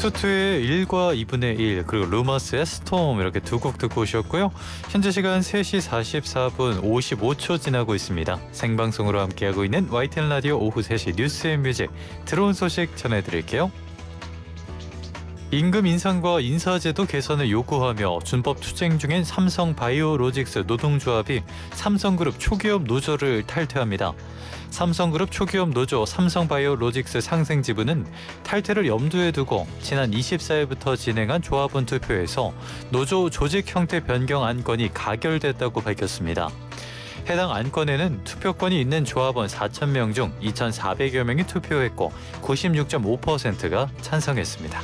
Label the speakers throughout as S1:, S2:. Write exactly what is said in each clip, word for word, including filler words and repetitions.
S1: 투투의 일과 이분의 일 그리고 루머스의 스톰 이렇게 두 곡 듣고 오셨고요. 현재 시간 세 시 사십사 분 오십오 초 지나고 있습니다. 생방송으로 함께하고 있는 와이티엔 라디오 오후 세 시 뉴스앤뮤직 들어온 소식 전해드릴게요. 임금 인상과 인사제도 개선을 요구하며 준법 투쟁 중인 삼성바이오로직스 노동조합이 삼성그룹 초기업 노조를 탈퇴합니다. 삼성그룹 초기업 노조 삼성바이오로직스 상생지부는 탈퇴를 염두에 두고 지난 이십사 일부터 진행한 조합원 투표에서 노조 조직 형태 변경 안건이 가결됐다고 밝혔습니다. 해당 안건에는 투표권이 있는 조합원 사천 명 중 이천사백여 명이 투표했고 구십육 점 오 퍼센트가 찬성했습니다.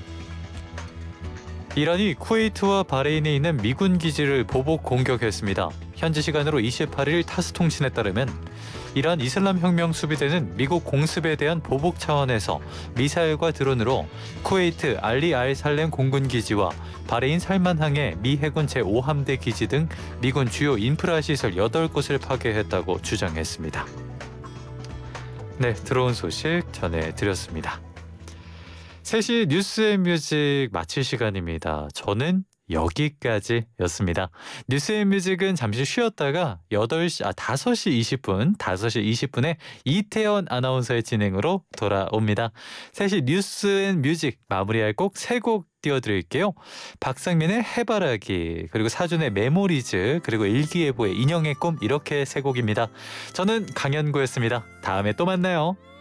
S1: 이란이 쿠웨이트와 바레인에 있는 미군 기지를 보복 공격했습니다. 현지 시간으로 이십팔 일 타스 통신에 따르면 이란 이슬람 혁명 수비대는 미국 공습에 대한 보복 차원에서 미사일과 드론으로 쿠웨이트 알리 알 살렘 공군 기지와 바레인 살만항의 미 해군 제오 함대 기지 등 미군 주요 인프라 시설 여덟 곳을 파괴했다고 주장했습니다. 네, 들어온 소식 전해드렸습니다. 세 시 뉴스앤뮤직 마칠 시간입니다. 저는 여기까지였습니다. 뉴스앤뮤직은 잠시 쉬었다가 여덟 시, 아, 다섯 시 이십 분, 다섯 시 이십 분에 이태원 아나운서의 진행으로 돌아옵니다. 세 시 뉴스앤뮤직 마무리할 곡 세 곡 띄워드릴게요. 박상민의 해바라기, 그리고 사준의 메모리즈, 그리고 일기예보의 인형의 꿈, 이렇게 세 곡입니다. 저는 강현구였습니다. 다음에 또 만나요.